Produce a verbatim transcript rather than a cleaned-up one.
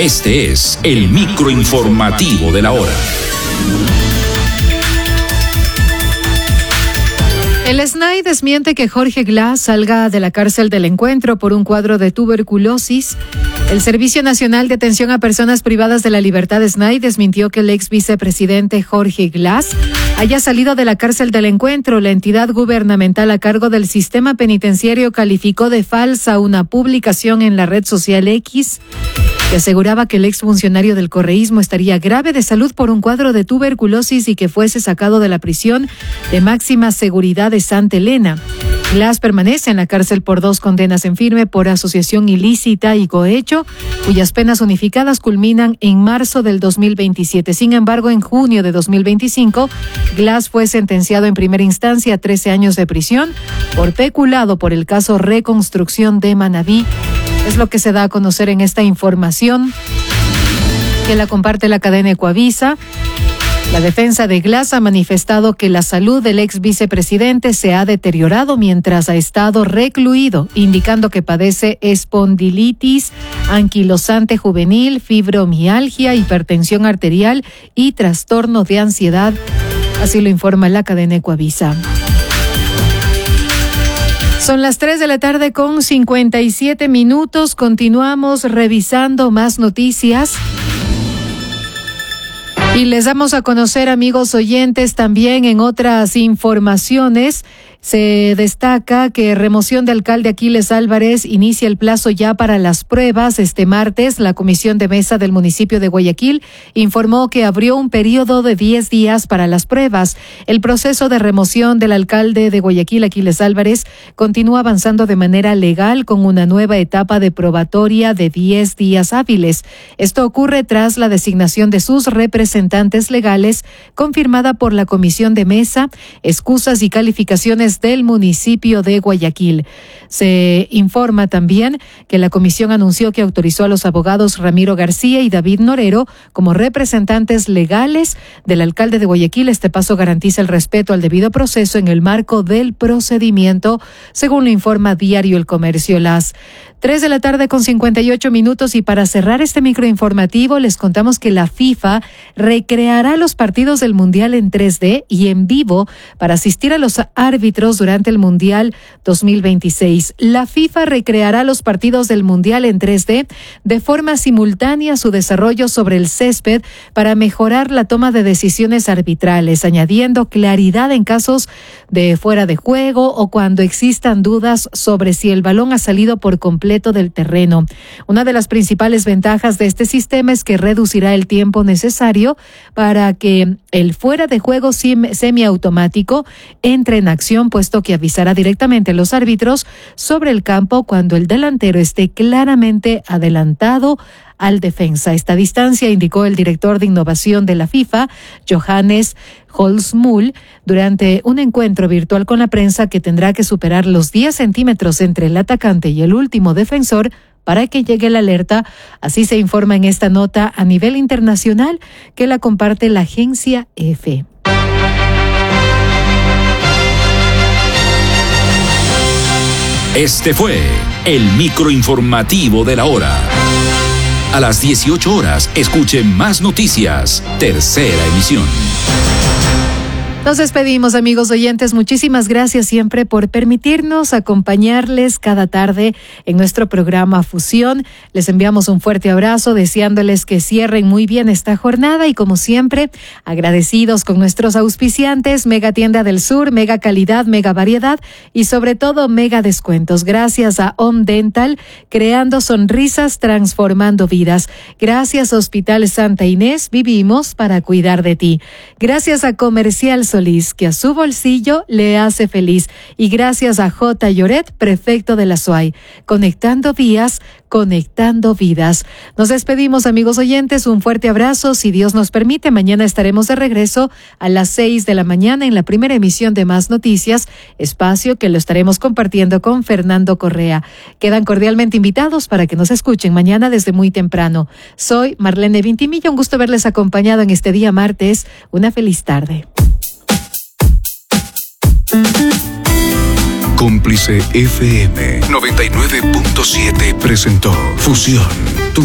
Este es el microinformativo de la hora. El S N A I desmiente que Jorge Glass salga de la cárcel del Encuentro por un cuadro de tuberculosis. El Servicio Nacional de Atención a Personas Privadas de la Libertad, S N A I, desmintió que el ex vicepresidente Jorge Glass haya salido de la cárcel del Encuentro. La entidad gubernamental a cargo del sistema penitenciario calificó de falsa una publicación en la red social X que aseguraba que el exfuncionario del correísmo estaría grave de salud por un cuadro de tuberculosis y que fuese sacado de la prisión de máxima seguridad de Santa Elena. Glass permanece en la cárcel por dos condenas en firme por asociación ilícita y cohecho, cuyas penas unificadas culminan en marzo del dos mil veintisiete. Sin embargo, en junio de dos mil veinticinco, Glass fue sentenciado en primera instancia a trece años de prisión por peculado por el caso Reconstrucción de Manabí. Es lo que se da a conocer en esta información que la comparte la cadena Ecuavisa. La defensa de Glass ha manifestado que la salud del ex vicepresidente se ha deteriorado mientras ha estado recluido, indicando que padece espondilitis anquilosante juvenil, fibromialgia, hipertensión arterial y trastorno de ansiedad. Así lo informa la cadena Ecuavisa. Son las tres de la tarde con cincuenta y siete minutos. Continuamos revisando más noticias. Y les damos a conocer, amigos oyentes, también en otras informaciones. Se destaca que remoción de alcalde Aquiles Álvarez inicia el plazo ya para las pruebas. Este martes, la Comisión de Mesa del municipio de Guayaquil informó que abrió un periodo de diez días para las pruebas. El proceso de remoción del alcalde de Guayaquil, Aquiles Álvarez, continúa avanzando de manera legal con una nueva etapa de probatoria de diez días hábiles. Esto ocurre tras la designación de sus representantes legales, confirmada por la Comisión de Mesa, excusas y calificaciones del municipio de Guayaquil. Se informa también que la comisión anunció que autorizó a los abogados Ramiro García y David Norero como representantes legales del alcalde de Guayaquil. Este paso garantiza el respeto al debido proceso en el marco del procedimiento, según lo informa Diario El Comercio. Las tres de la tarde con cincuenta y ocho minutos, y para cerrar este microinformativo les contamos que la FIFA recreará los partidos del Mundial en tres D y en vivo para asistir a los árbitros durante el Mundial dos mil veintiséis. La FIFA recreará los partidos del Mundial en tres D de forma simultánea a su desarrollo sobre el césped para mejorar la toma de decisiones arbitrales, añadiendo claridad en casos de fuera de juego o cuando existan dudas sobre si el balón ha salido por completo del terreno. Una de las principales ventajas de este sistema es que reducirá el tiempo necesario para que el fuera de juego semiautomático entre en acción, puesto que avisará directamente a los árbitros sobre el campo cuando el delantero esté claramente adelantado al defensa. Esta distancia, indicó el director de innovación de la FIFA, Johannes Holzmull, durante un encuentro virtual con la prensa, que tendrá que superar los diez centímetros entre el atacante y el último defensor para que llegue la alerta. Así se informa en esta nota a nivel internacional que la comparte la agencia E F E. Este fue el microinformativo de la hora. A las dieciocho horas, escuche más noticias. Tercera emisión. Nos despedimos, amigos oyentes. Muchísimas gracias siempre por permitirnos acompañarles cada tarde en nuestro programa Fusión. Les enviamos un fuerte abrazo, deseándoles que cierren muy bien esta jornada y, como siempre, agradecidos con nuestros auspiciantes: Mega Tienda del Sur, Mega Calidad, Mega Variedad y sobre todo Mega Descuentos. Gracias a Home Dental, creando sonrisas, transformando vidas. Gracias a Hospital Santa Inés, vivimos para cuidar de ti. Gracias a Comercial Solís, que a su bolsillo le hace feliz. Y gracias a J. Lloret, prefecto de la S U A Y, conectando vías, conectando vidas. Nos despedimos, amigos oyentes, un fuerte abrazo. Si Dios nos permite, mañana estaremos de regreso a las seis de la mañana en la primera emisión de Más Noticias, espacio que lo estaremos compartiendo con Fernando Correa. Quedan cordialmente invitados para que nos escuchen mañana desde muy temprano. Soy Marlene Vintimilla, un gusto verles acompañado en este día martes. Una feliz tarde. Cómplice F M noventa y nueve punto siete presentó Fusión.